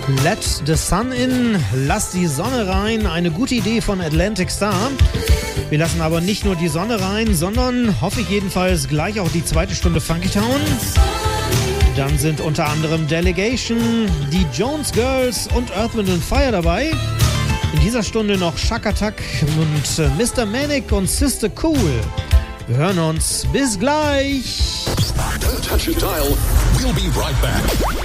Let the Sun in, lass die Sonne rein, eine gute Idee von Atlantic Star. Wir lassen aber nicht nur die Sonne rein, sondern, hoffe ich jedenfalls, gleich auch die zweite Stunde Funky Town. Dann sind unter anderem Delegation, die Jones Girls und Earth, Wind & Fire dabei. In dieser Stunde noch Shaka Attack und Mr. Manic und Sister Cool. Wir hören uns. Bis gleich. Don't touch your dial. We'll be right back.